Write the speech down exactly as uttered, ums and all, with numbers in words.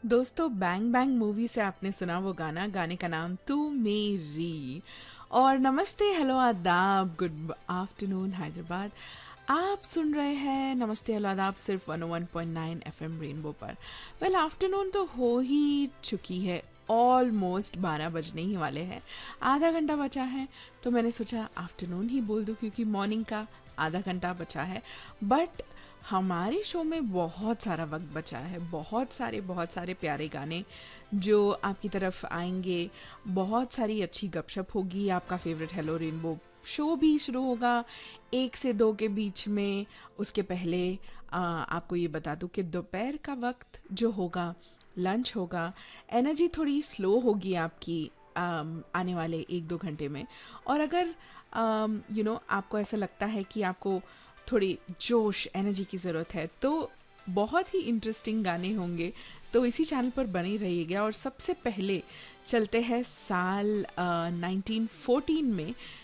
दोस्तों bang bang movie से आपने सुना वो गाना गाने का नाम तू मेरी। और नमस्ते हेलो आदाब गुड आफ्टरनून हैदराबाद। आप सुन रहे हैं नमस्ते हेलो आदाब सिर्फ वन ओ one point nine F M rainbow पर। वेल आफ्टरनून तो हो ही चुकी है, ऑलमोस्ट बारह बजने ही वाले हैं। आधा घंटा बचा है तो मैंने सोचा आफ्टरनून ही बोल दूं क्योंकि मॉर्निंग का आधा घंटा बचा है। बट हमारे शो में बहुत सारा वक्त बचा है, बहुत सारे बहुत सारे प्यारे गाने जो आपकी तरफ आएंगे। बहुत सारी अच्छी गपशप होगी। आपका फेवरेट हेलो रेनबो शो भी शुरू होगा एक से दो के बीच में। उसके पहले आ, आपको ये बता दूं कि दोपहर का वक्त जो होगा, लंच होगा, एनर्जी थोड़ी स्लो होगी आपकी आम, आने वाले एक दो घंटे में। और अगर यू नो आपको ऐसा लगता है कि आपको थोड़ी जोश एनर्जी की ज़रूरत है तो बहुत ही इंटरेस्टिंग गाने होंगे। तो इसी चैनल पर बने रहिएगा। और सबसे पहले चलते हैं साल नाइनटीन फोर्टीन में,